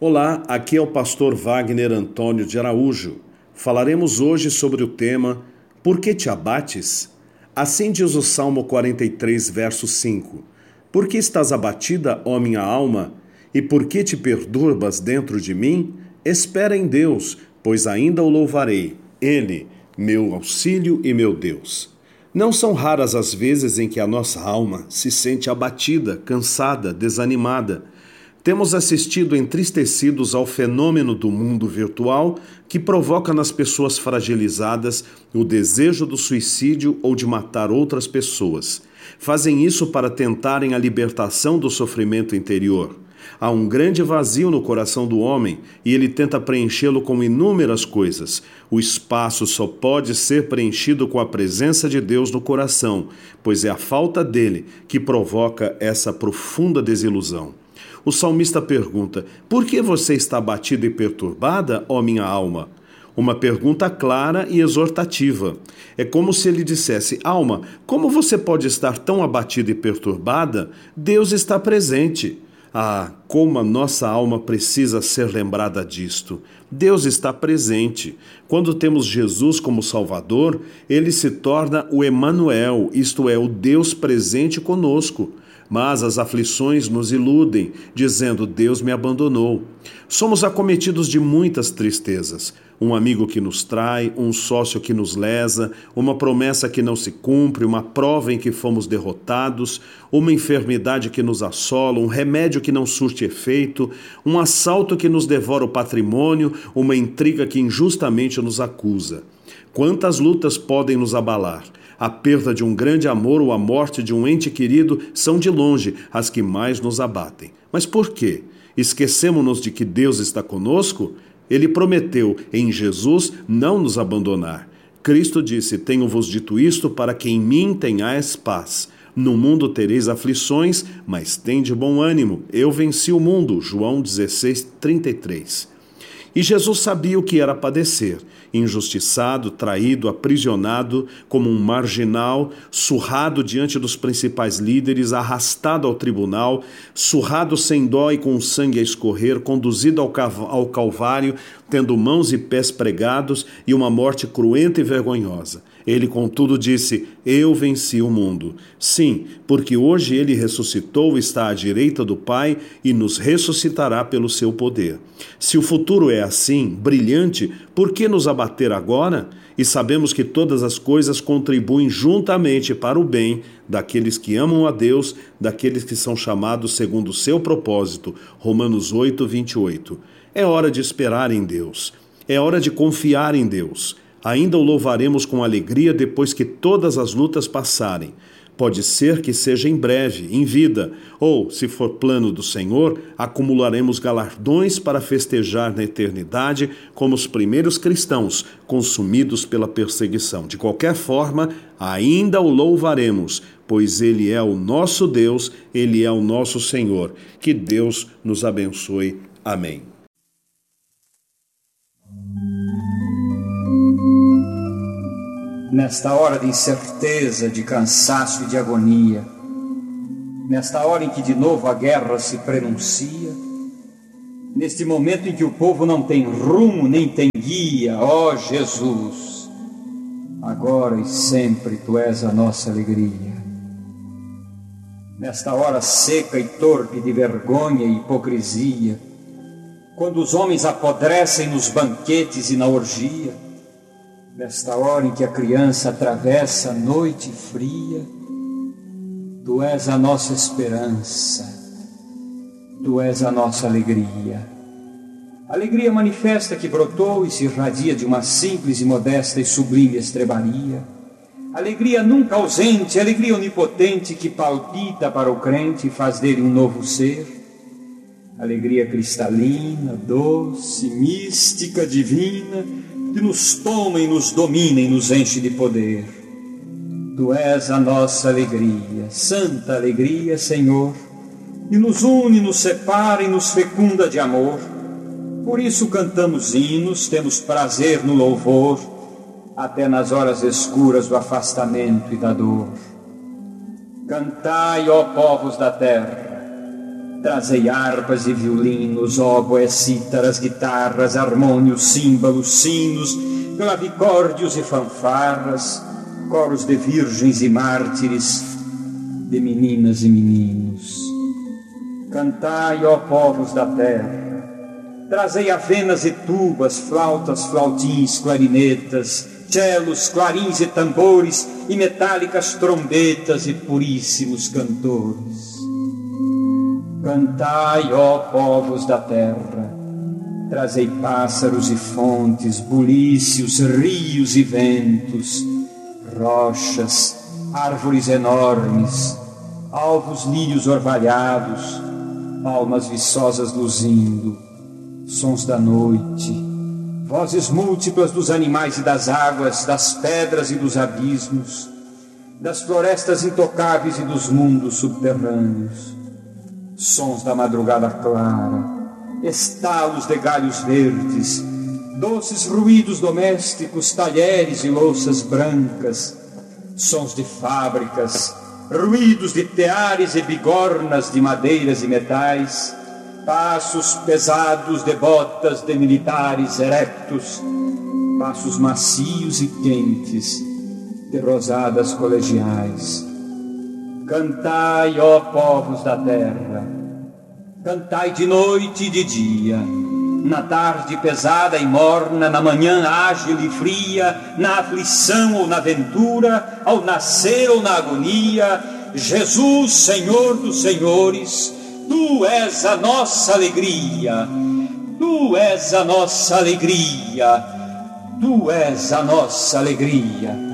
Olá, aqui é o pastor Wagner Antônio de Araújo. Falaremos hoje sobre o tema Por que te abates? Assim diz o Salmo 43, verso 5. Por que estás abatida, ó minha alma? E por que te perturbas dentro de mim? Espera em Deus, pois ainda o louvarei. Ele, meu auxílio e meu Deus. Não são raras as vezes em que a nossa alma se sente abatida, cansada, desanimada. Temos assistido entristecidos ao fenômeno do mundo virtual que provoca nas pessoas fragilizadas o desejo do suicídio ou de matar outras pessoas. Fazem isso para tentarem a libertação do sofrimento interior. Há um grande vazio no coração do homem e ele tenta preenchê-lo com inúmeras coisas. O espaço só pode ser preenchido com a presença de Deus no coração, pois é a falta dele que provoca essa profunda desilusão. O salmista pergunta: por que você está abatida e perturbada, ó minha alma? Uma pergunta clara e exortativa. É como se ele dissesse: alma, como você pode estar tão abatida e perturbada? Deus está presente. Ah, como a nossa alma precisa ser lembrada disto. Deus está presente. Quando temos Jesus como Salvador, ele se torna o Emanuel, isto é, o Deus presente conosco. Mas as aflições nos iludem, dizendo: Deus me abandonou. Somos acometidos de muitas tristezas. Um amigo que nos trai, um sócio que nos lesa, uma promessa que não se cumpre, uma prova em que fomos derrotados, uma enfermidade que nos assola, um remédio que não surte efeito, um assalto que nos devora o patrimônio, uma intriga que injustamente nos acusa. Quantas lutas podem nos abalar? A perda de um grande amor ou a morte de um ente querido são de longe as que mais nos abatem. Mas por quê? Esquecemos-nos de que Deus está conosco? Ele prometeu em Jesus não nos abandonar. Cristo disse: tenho-vos dito isto para que em mim tenhais paz. No mundo tereis aflições, mas tende bom ânimo. Eu venci o mundo. João 16, 33. E Jesus sabia o que era padecer, injustiçado, traído, aprisionado, como um marginal, surrado diante dos principais líderes, arrastado ao tribunal, surrado sem dó e com o sangue a escorrer, conduzido ao Calvário, tendo mãos e pés pregados e uma morte cruenta e vergonhosa. Ele, contudo, disse: eu venci o mundo. Sim, porque hoje ele ressuscitou, está à direita do Pai e nos ressuscitará pelo seu poder. Se o futuro é assim, brilhante, por que nos abater agora? E sabemos que todas as coisas contribuem juntamente para o bem daqueles que amam a Deus, daqueles que são chamados segundo o seu propósito. Romanos 8, 28. É hora de esperar em Deus. É hora de confiar em Deus. Ainda o louvaremos com alegria depois que todas as lutas passarem. Pode ser que seja em breve, em vida, ou, se for plano do Senhor, acumularemos galardões para festejar na eternidade como os primeiros cristãos consumidos pela perseguição. De qualquer forma, ainda o louvaremos, pois Ele é o nosso Deus, Ele é o nosso Senhor. Que Deus nos abençoe. Amém. Nesta hora de incerteza, de cansaço e de agonia, nesta hora em que de novo a guerra se prenuncia, neste momento em que o povo não tem rumo nem tem guia, ó Jesus, agora e sempre Tu és a nossa alegria. Nesta hora seca e torpe de vergonha e hipocrisia, quando os homens apodrecem nos banquetes e na orgia, nesta hora em que a criança atravessa a noite fria, Tu és a nossa esperança, Tu és a nossa alegria. Alegria manifesta que brotou e se irradia de uma simples e modesta e sublime estrebaria. Alegria nunca ausente, alegria onipotente que palpita para o crente e faz dele um novo ser. Alegria cristalina, doce, mística, divina, que nos toma e nos domina e nos enche de poder. Tu és a nossa alegria, santa alegria, Senhor, e nos une, nos separa e nos fecunda de amor. Por isso cantamos hinos, temos prazer no louvor, até nas horas escuras do afastamento e da dor. Cantai, ó povos da terra, Trazei harpas e violinos, óboes, cítaras, guitarras, harmônios, símbolos, sinos, clavicórdios e fanfarras, coros de virgens e mártires, de meninas e meninos. Cantai, ó povos da terra, trazei avenas e tubas, flautas, flautins, clarinetas, celos, clarins e tambores, e metálicas trombetas e puríssimos cantores. Cantai, ó povos da terra, trazei pássaros e fontes, bulícios, rios e ventos, rochas, árvores enormes, alvos lírios orvalhados, palmas viçosas luzindo, sons da noite, vozes múltiplas dos animais e das águas, das pedras e dos abismos, das florestas intocáveis e dos mundos subterrâneos, sons da madrugada clara, estalos de galhos verdes, doces ruídos domésticos, talheres e louças brancas, sons de fábricas, ruídos de teares e bigornas de madeiras e metais, passos pesados de botas de militares erectos, passos macios e quentes de rosadas colegiais. Cantai, ó povos da terra, cantai de noite e de dia, na tarde pesada e morna, na manhã ágil e fria, na aflição ou na ventura, ao nascer ou na agonia. Jesus, Senhor dos senhores, Tu és a nossa alegria, Tu és a nossa alegria, Tu és a nossa alegria.